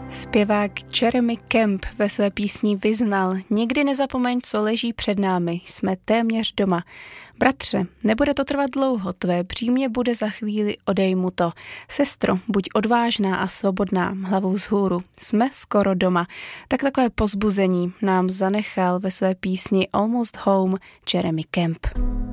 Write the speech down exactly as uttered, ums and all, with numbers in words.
Zpěvák Jeremy Camp ve své písni vyznal: nikdy nezapomeň, co leží před námi, jsme téměř doma. Bratře, nebude to trvat dlouho, tvé břímě bude za chvíli odejmuto. Sestro, buď odvážná a svobodná, hlavou vzhůru, jsme skoro doma. Tak takové pozbuzení nám zanechal ve své písni Almost Home Jeremy Camp.